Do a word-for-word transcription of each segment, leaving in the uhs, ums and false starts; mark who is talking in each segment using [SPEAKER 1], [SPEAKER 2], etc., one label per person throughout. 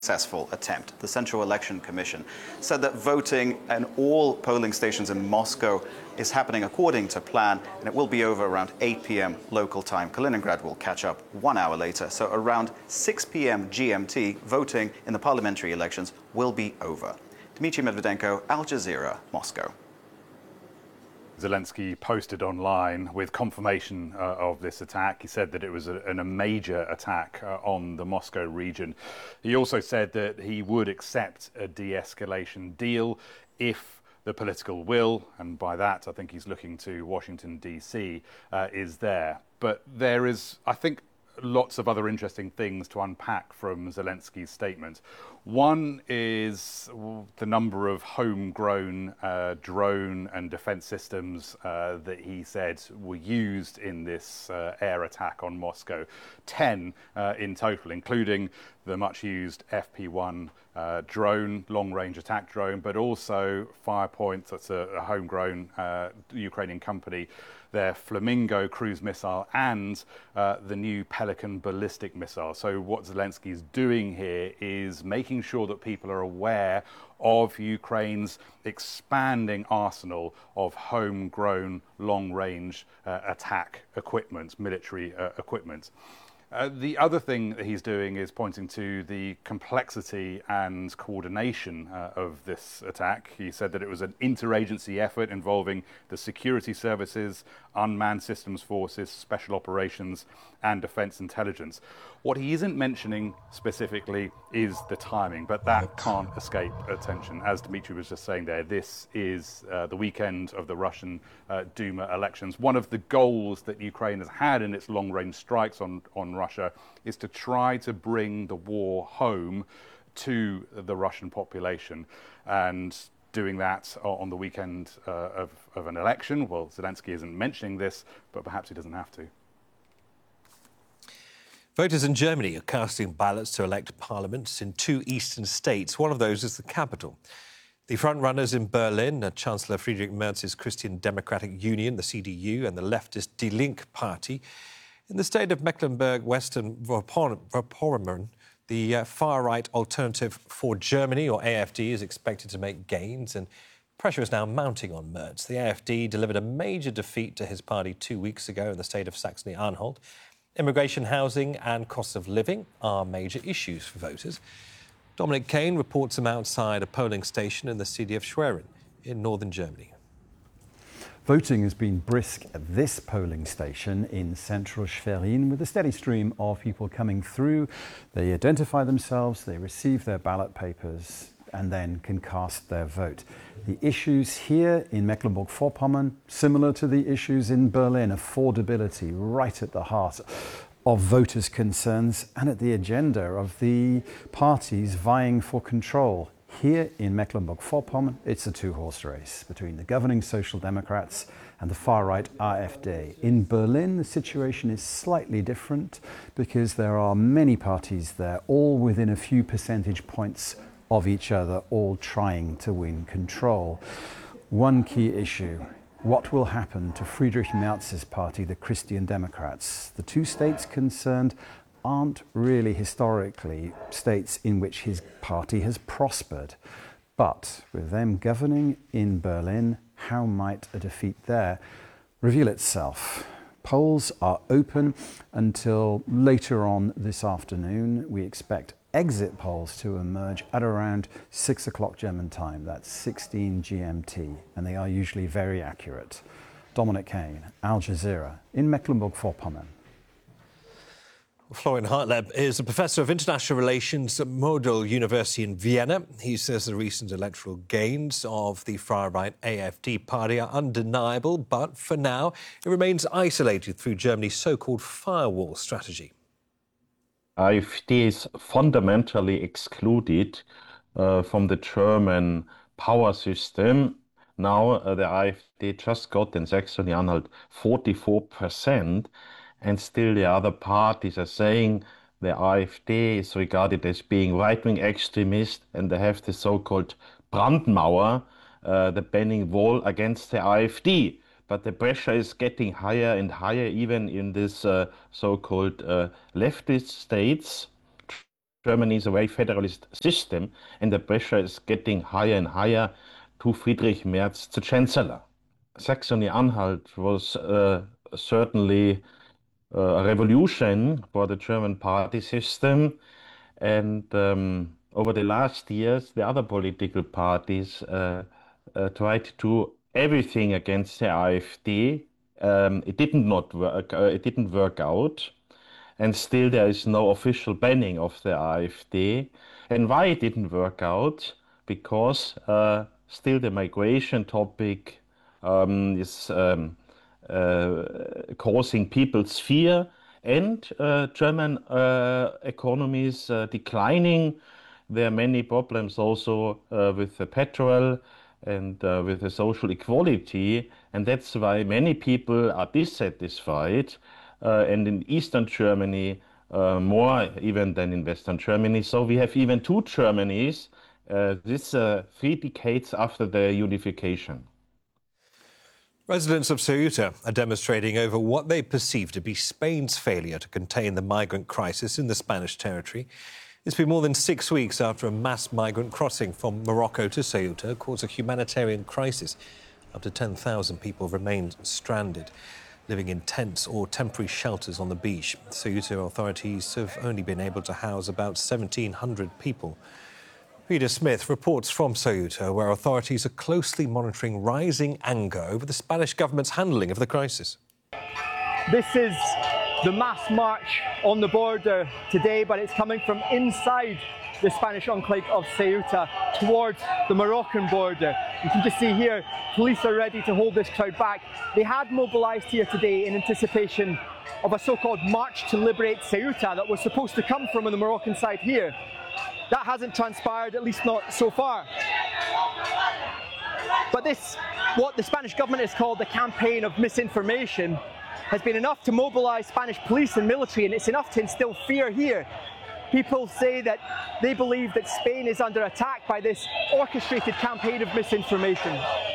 [SPEAKER 1] successful attempt. The Central Election Commission said that voting in all polling stations in Moscow is happening according to plan, and it will be over around eight p m local time. Kaliningrad will catch up one hour later, so around six p m G M T, voting in the parliamentary elections will be over. Dmitry Medvedenko, Al Jazeera, Moscow.
[SPEAKER 2] Zelensky posted online with confirmation uh, of this attack. He said that it was a, a major attack uh, on the Moscow region. He also said that he would accept a de-escalation deal if the political will, and by that I think he's looking to Washington D C, uh, is there. But there is, I think, lots of other interesting things to unpack from Zelensky's statement. One is the number of homegrown uh, drone and defense systems uh, that he said were used in this uh, air attack on Moscow. Ten uh, in total, including the much used F P one uh, drone, long-range attack drone, but also Firepoint, that's a, a homegrown uh, Ukrainian company, their Flamingo cruise missile, and uh, the new Pelican ballistic missile. So what Zelensky is doing here is making sure that people are aware of Ukraine's expanding arsenal of homegrown long-range uh, attack equipment, military uh, equipment. Uh, the other thing that he's doing is pointing to the complexity and coordination uh, of this attack. He said that it was an interagency effort involving the security services, unmanned systems forces, special operations, and defense intelligence. What he isn't mentioning specifically is the timing, but that can't escape attention. As Dmitry was just saying there, this is uh, the weekend of the Russian uh, Duma elections. One of the goals that Ukraine has had in its long-range strikes on, on Russia is to try to bring the war home to the Russian population. And doing that on the weekend uh, of, of an election, well, Zelensky isn't mentioning this, but perhaps he doesn't have to.
[SPEAKER 3] Voters in Germany are casting ballots to elect parliaments in two eastern states. One of those is the capital. The frontrunners in Berlin are Chancellor Friedrich Merz's Christian Democratic Union, the C D U, and the leftist Die Linke party. In the state of Mecklenburg-Vorpommern, the uh, far-right Alternative for Germany, or A F D, is expected to make gains, and pressure is now mounting on Merz. The A F D delivered a major defeat to his party two weeks ago in the state of Saxony-Anhalt. Immigration, housing and cost of living are major issues for voters. Dominic Kane reports from outside a polling station in the city of Schwerin in northern Germany.
[SPEAKER 4] Voting has been brisk at this polling station in central Schwerin with a steady stream of people coming through. They identify themselves, they receive their ballot papers and then can cast their vote. The issues here in Mecklenburg-Vorpommern, similar to the issues in Berlin, affordability right at the heart of voters' concerns and at the agenda of the parties vying for control. Here in Mecklenburg-Vorpommern, it's a two-horse race between the governing Social Democrats and the far-right A F D. In Berlin, the situation is slightly different because there are many parties there, all within a few percentage points of each other, all trying to win control. One key issue: what will happen to Friedrich Merz's party, the Christian Democrats? The two states concerned aren't really historically states in which his party has prospered. But with them governing in Berlin, how might a defeat there reveal itself? Polls are open until later on this afternoon. We expect exit polls to emerge at around six o'clock German time. That's sixteen G M T, and they are usually very accurate. Dominic Kane, Al Jazeera, in Mecklenburg-Vorpommern.
[SPEAKER 3] Florian Hartleb is a professor of international relations at Model University in Vienna. He says the recent electoral gains of the far-right A F D party are undeniable, but for now it remains isolated through Germany's so-called firewall strategy.
[SPEAKER 5] A F D is fundamentally excluded uh, from the German power system. Now uh, the A F D just got in Saxony-Anhalt forty-four percent, and still the other parties are saying the A F D is regarded as being right-wing extremist, and they have the so-called Brandmauer, uh, the banning wall against the A F D. But the pressure is getting higher and higher, even in this uh, so-called uh, leftist states. Germany is a very federalist system, and the pressure is getting higher and higher to Friedrich Merz, the Chancellor. Saxony-Anhalt was uh, certainly uh, a revolution for the German party system, and um, over the last years, the other political parties uh, uh, tried to do everything against the AfD. Um, it didn't not work. Uh, it didn't work out, and still there is no official banning of the AfD. And why it didn't work out? Because uh, still the migration topic um, is um, uh, causing people's fear, and uh, German uh, economy is uh, declining. There are many problems also uh, with the petrol and uh, with the social equality, and that's why many people are dissatisfied, uh, and in Eastern Germany uh, more even than in Western Germany. So we have even two Germanys, uh, this uh, three decades after the unification.
[SPEAKER 3] Residents of Ceuta are demonstrating over what they perceive to be Spain's failure to contain the migrant crisis in the Spanish territory. It's been more than six weeks after a mass migrant crossing from Morocco to Ceuta caused a humanitarian crisis. Up to ten thousand people remained stranded, living in tents or temporary shelters on the beach. Ceuta authorities have only been able to house about seventeen hundred people. Peter Smith reports from Ceuta, where authorities are closely monitoring rising anger over the Spanish government's handling of the crisis.
[SPEAKER 6] This is the mass march on the border today, but it's coming from inside the Spanish enclave of Ceuta towards the Moroccan border. You can just see here, police are ready to hold this crowd back. They had mobilised here today in anticipation of a so-called March to Liberate Ceuta that was supposed to come from on the Moroccan side here. That hasn't transpired, at least not so far. But this, what the Spanish government has called the campaign of misinformation, has been enough to mobilise Spanish police and military, and it's enough to instill fear here. People say that they believe that Spain is under attack by this orchestrated campaign of misinformation.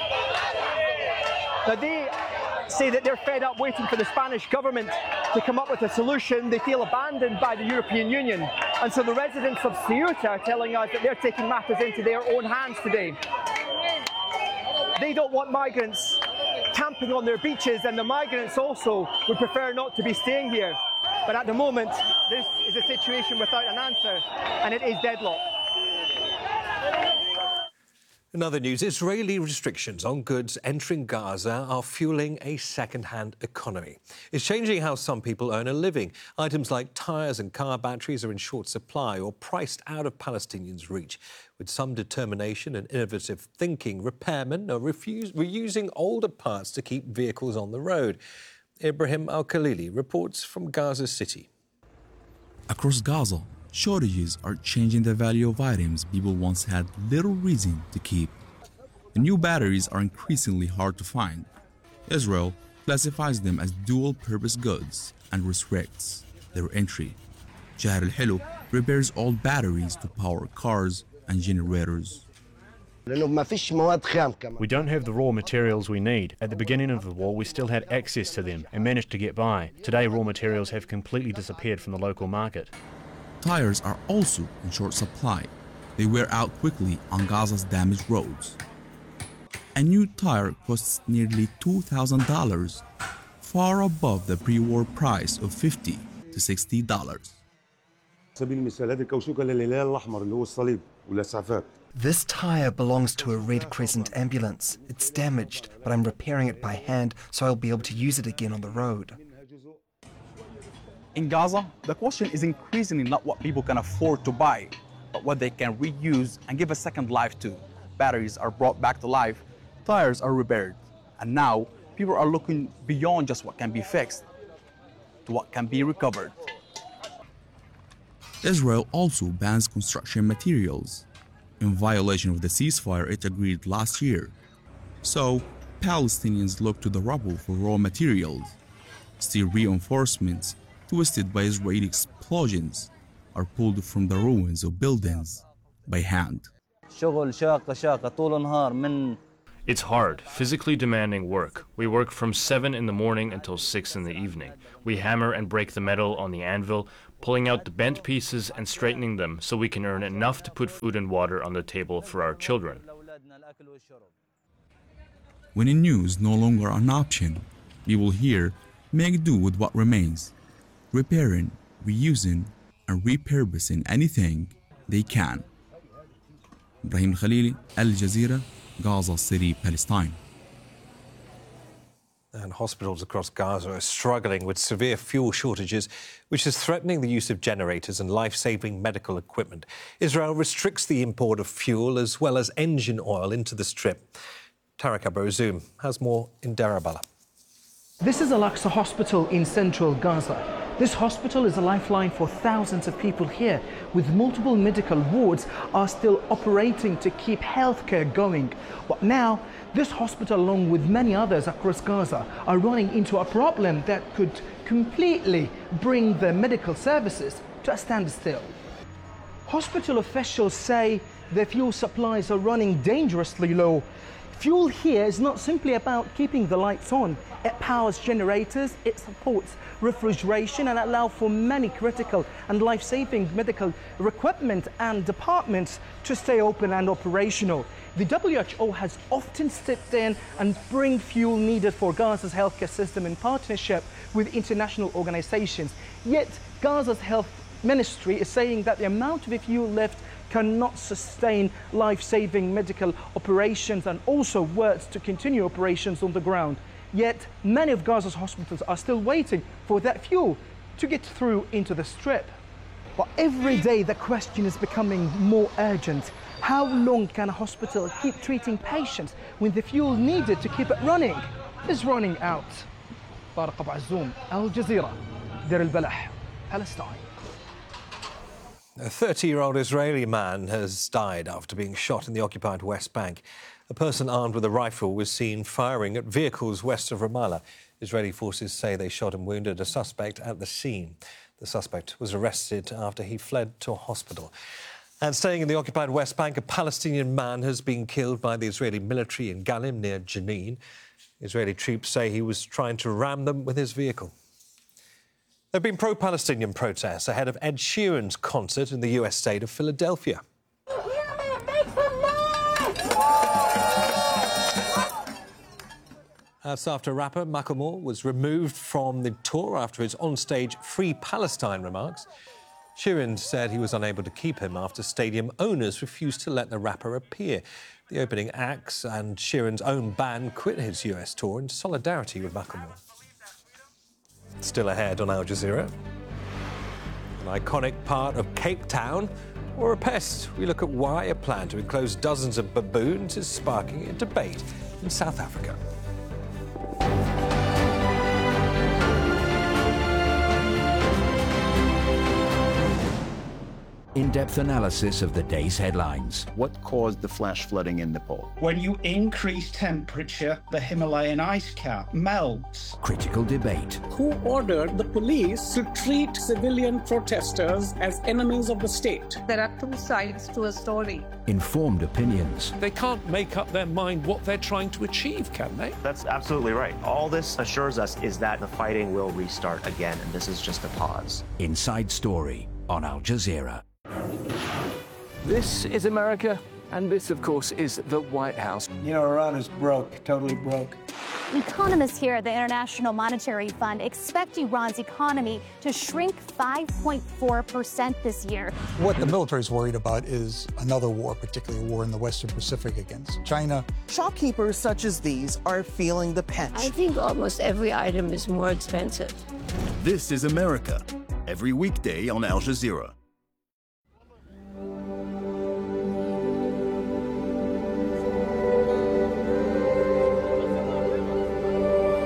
[SPEAKER 6] Now they say that they're fed up waiting for the Spanish government to come up with a solution. They feel abandoned by the European Union. And so the residents of Ceuta are telling us that they're taking matters into their own hands today. They don't want migrants camping on their beaches, and the migrants also would prefer not to be staying here. But at the moment, this is a situation without an answer, and it is deadlocked.
[SPEAKER 3] In other news, Israeli restrictions on goods entering Gaza are fueling a second-hand economy. It's changing how some people earn a living. Items like tyres and car batteries are in short supply or priced out of Palestinians' reach. With some determination and innovative thinking, repairmen are refuse- reusing older parts to keep vehicles on the road. Ibrahim Al-Khalili reports from Gaza City.
[SPEAKER 7] Across Gaza, shortages are changing the value of items people once had little reason to keep. The new batteries are increasingly hard to find. Israel classifies them as dual-purpose goods and restricts their entry. Jahr al-Hilu repairs old batteries to power cars and generators.
[SPEAKER 8] We don't have the raw materials we need. At the beginning of the war, we still had access to them and managed to get by. Today, raw materials have completely disappeared from the local market.
[SPEAKER 7] Tires are also in short supply. They wear out quickly on Gaza's damaged roads. A new tire costs nearly two thousand dollars, far above the pre-war price of fifty to sixty dollars.
[SPEAKER 9] This tire belongs to a Red Crescent ambulance. It's damaged, but I'm repairing it by hand so I'll be able to use it again on the road.
[SPEAKER 10] In Gaza, the question is increasingly not what people can afford to buy, but what they can reuse and give a second life to. Batteries are brought back to life, tires are repaired, and now people are looking beyond just what can be fixed to what can be recovered.
[SPEAKER 7] Israel also bans construction materials, in violation of the ceasefire it agreed last year. So, Palestinians look to the rubble for raw materials. Steel reinforcements, twisted by Israeli explosions, are pulled from the
[SPEAKER 8] It's hard, physically demanding work. We work from seven in the morning until six in the evening. We hammer and break the metal on the anvil, pulling out the bent pieces and straightening them so we can earn enough to put food and water on the table for our children.
[SPEAKER 7] When a new is no longer an option, we will hear, make do with what remains, repairing, reusing, and repurposing anything they can. Ibrahim Khalili, Al Jazeera, Gaza City, Palestine.
[SPEAKER 3] And hospitals across Gaza are struggling with severe fuel shortages, which is threatening the use of generators and life-saving medical equipment. Israel restricts the import of fuel as well as engine oil into the Strip. Tarek Abu-Zoom has more in Deir al-Balah.
[SPEAKER 11] This is Al-Aqsa Hospital in central Gaza. This hospital is a lifeline for thousands of people here, with multiple medical wards are still operating to keep healthcare going. But now, this hospital, along with many others across Gaza, are running into a problem that could completely bring the medical services to a standstill. Hospital officials say the fuel supplies are running dangerously low. Fuel here is not simply about keeping the lights on. It powers generators, it supports refrigeration and allows for many critical and life-saving medical equipment and departments to stay open and operational. The W H O has often stepped in and bring fuel needed for Gaza's healthcare system in partnership with international organizations. Yet Gaza's health ministry is saying that the amount of fuel left cannot sustain life-saving medical operations and also works to continue operations on the ground. Yet many of Gaza's hospitals are still waiting for that fuel to get through into the Strip. But every day the question is becoming more urgent. How long can a hospital keep treating patients when the fuel needed to keep it running is running out? Tarek Abu-Zoom, Al Jazeera, Deir al-Balah, Palestine.
[SPEAKER 3] A thirty-year-old Israeli man has died after being shot in the occupied West Bank. A person armed with a rifle was seen firing at vehicles west of Ramallah. Israeli forces say they shot and wounded a suspect at the scene. The suspect was arrested after he fled to a hospital. And staying in the occupied West Bank, a Palestinian man has been killed by the Israeli military in Galim near Jenin. Israeli troops say he was trying to ram them with his vehicle. There have been pro-Palestinian protests ahead of Ed Sheeran's concert in the U S state of Philadelphia. That's after rapper Macklemore was removed from the tour after his onstage Free Palestine remarks. Sheeran said he was unable to keep him after stadium owners refused to let the rapper appear. The opening acts and Sheeran's own band quit his U S tour in solidarity with Macklemore. Still ahead on Al Jazeera. An iconic part of Cape Town or a pest? We look at why a plan to enclose dozens of baboons is sparking a debate in South Africa.
[SPEAKER 12] In-depth analysis of the day's headlines.
[SPEAKER 13] What caused the flash flooding in Nepal?
[SPEAKER 14] When you increase temperature, the Himalayan ice cap melts.
[SPEAKER 12] Critical debate.
[SPEAKER 15] Who ordered the police to treat civilian protesters as enemies of the state?
[SPEAKER 16] There are two sides to a story.
[SPEAKER 12] Informed opinions.
[SPEAKER 17] They can't make up their mind what they're trying to achieve, can they?
[SPEAKER 18] That's absolutely right. All this assures us is that the fighting will restart again, and this is just a pause.
[SPEAKER 12] Inside Story on Al Jazeera.
[SPEAKER 19] This is America, and this, of course, is the White House.
[SPEAKER 20] You know, Iran is broke, totally broke.
[SPEAKER 21] Economists here at the International Monetary Fund expect Iran's economy to shrink five point four percent this year.
[SPEAKER 22] What the military is worried about is another war, particularly a war in the Western Pacific against China.
[SPEAKER 23] Shopkeepers such as these are feeling the pinch.
[SPEAKER 24] I think almost every item is more expensive.
[SPEAKER 25] This is America, every weekday on Al Jazeera.